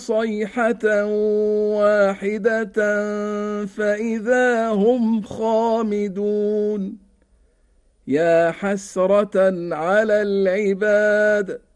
صيحة واحدة فإذا هم خامدون. يا حسرة على العباد